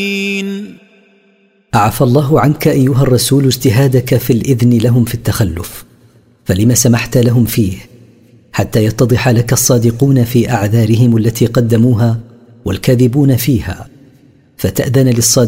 عفى الله عنك أيها الرسول اجتهادك في الإذن لهم في التخلف، فلم سمحت لهم فيه حتى يتضح لك الصادقون في أعذارهم التي قدموها والكاذبون فيها، فتأذن للصادقين